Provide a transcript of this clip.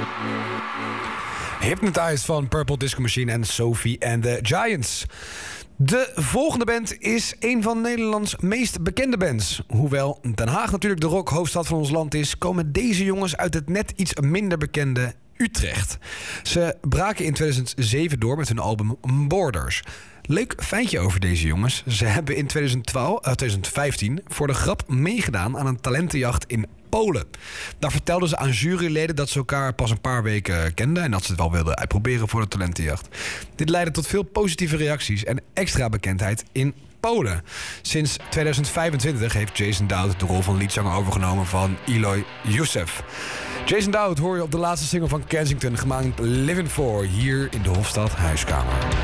Hypnotized van Purple Disco Machine en Sophie and the Giants. De volgende band is een van Nederlands meest bekende bands. Hoewel Den Haag natuurlijk de rockhoofdstad van ons land is, komen deze jongens uit het net iets minder bekende Utrecht. Ze braken in 2007 door met hun album Borders. Leuk feitje over deze jongens. Ze hebben in 2015 voor de grap meegedaan aan een talentenjacht in Polen. Daar vertelden ze aan juryleden dat ze elkaar pas een paar weken kenden en dat ze het wel wilden uitproberen voor de talentenjacht. Dit leidde tot veel positieve reacties en extra bekendheid in Polen. Sinds 2025 heeft Jason Dowd de rol van liedzanger overgenomen van Eloy Youssef. Jason Dowd hoor je op de laatste single van Kensington, gemaakt Living For, hier in de Hofstad Huiskamer.